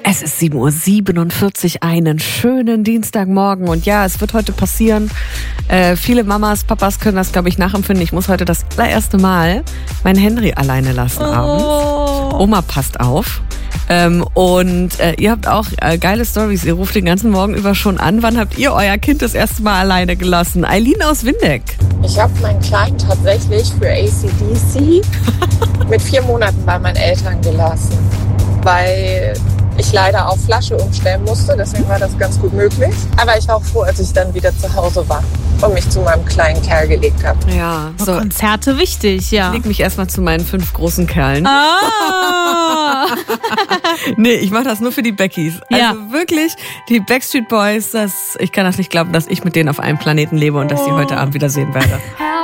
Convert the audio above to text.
Es ist 7:47 Uhr, einen schönen Dienstagmorgen. Und ja, es wird heute passieren. Viele Mamas, Papas können das, glaube ich, nachempfinden. Ich muss heute das allererste Mal meinen Henry alleine lassen abends. Oma passt auf. Ihr habt auch geile Storys. Ihr ruft den ganzen Morgen über schon an. Wann habt ihr euer Kind das erste Mal alleine gelassen? Eileen aus Windeck. Ich habe meinen Kleinen tatsächlich für AC/DC mit 4 Monaten bei meinen Eltern gelassen, weil ich leider auf Flasche umstellen musste. Deswegen war das ganz gut möglich. Aber ich war auch froh, als ich dann wieder zu Hause war und mich zu meinem kleinen Kerl gelegt habe. Ja, so. Konzerte wichtig, ja. Ich leg mich erstmal zu meinen 5 großen Kerlen. Nee, ich mache das nur für die Beckys. Ja. Also wirklich, die Backstreet Boys, ich kann das nicht glauben, dass ich mit denen auf einem Planeten lebe und dass ich sie heute Abend wiedersehen werde.